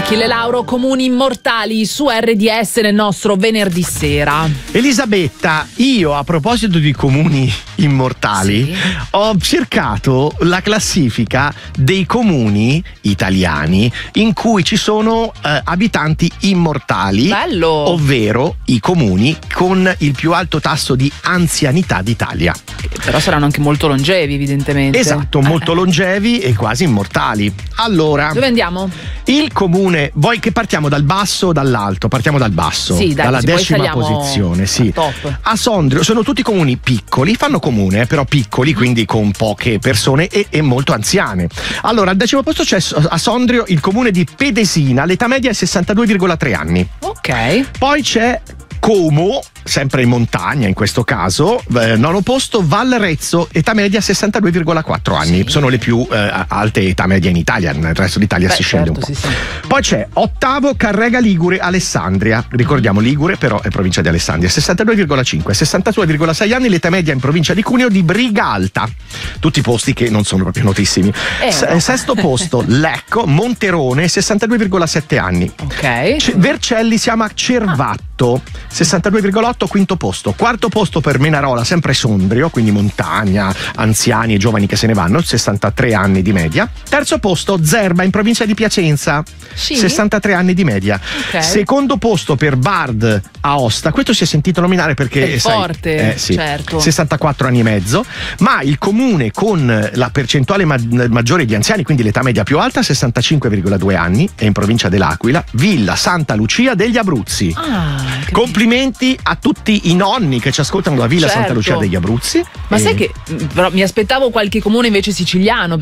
Achille Lauro, comuni immortali su RDS nel nostro venerdì sera. Elisabetta, io a proposito di comuni immortali ho cercato la classifica dei comuni italiani in cui ci sono abitanti immortali. Bello. Ovvero i comuni con il più alto tasso di anzianità d'Italia. Però saranno anche molto longevi, evidentemente. Esatto, molto longevi e quasi immortali. Allora, dove andiamo? Il comune, vuoi che partiamo dal basso o dall'alto? Partiamo dal basso, sì, dai, dalla decima poi posizione. Sì. Top. A Sondrio sono tutti comuni piccoli, fanno comune, però piccoli, quindi con poche persone e molto anziane. Allora, al decimo posto c'è a Sondrio il comune di Pedesina, l'età media è 62,3 anni. Ok. Poi c'è Como, sempre in montagna in questo caso, nono posto Valrezzo, età media 62,4 anni. Sì. Sono le più alte età media in Italia, nel resto d'Italia si scende un po'. Sì. Poi c'è ottavo Carrega Ligure Alessandria, ricordiamo Ligure però è provincia di Alessandria, 62,5, 62,6 anni l'età media in provincia di Cuneo di Brigalta, tutti posti che non sono proprio notissimi. Sesto posto Lecco, Monterone, 62,7 anni. Ok. Vercelli siamo a Cervatto, 62,8, quinto posto. Quarto posto per Menarola, sempre Sondrio, quindi montagna, anziani e giovani che se ne vanno, 63 anni di media. Terzo posto Zerba in provincia di Piacenza, 63 anni di media. Okay. Secondo posto per Bard Aosta, questo si è sentito nominare perché è forte, sì, certo. 64 anni e mezzo, ma il comune con la percentuale maggiore di anziani, quindi l'età media più alta, 65,2 anni, è in provincia dell'Aquila, Villa Santa Lucia degli Abruzzi. Complimenti a tutti i nonni che ci ascoltano da Villa Santa Lucia degli Abruzzi. Ma sai che però mi aspettavo qualche comune invece siciliano,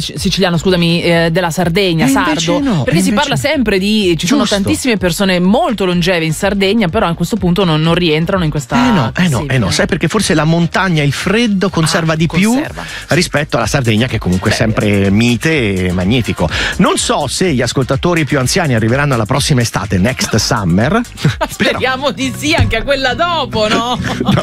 scusami, della Sardegna, sardo, no, perché si parla sempre di sono tantissime persone molto longeve in Sardegna, però a questo punto non rientrano in questa no, sai perché forse la montagna e il freddo conserva di più rispetto alla Sardegna, che comunque è sempre mite e magnifico. Non so se gli ascoltatori più anziani arriveranno alla prossima estate, next summer. Speriamo di sì, anche a quella dopo, no? No,